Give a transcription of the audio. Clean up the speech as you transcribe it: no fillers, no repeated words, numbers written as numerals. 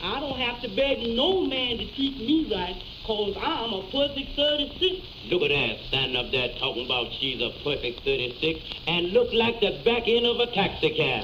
I don't have to beg no man to teach me right, cause I'm a perfect 36. Look at that, standing up there talking about she's a perfect 36 and look like the back end of a taxi cab.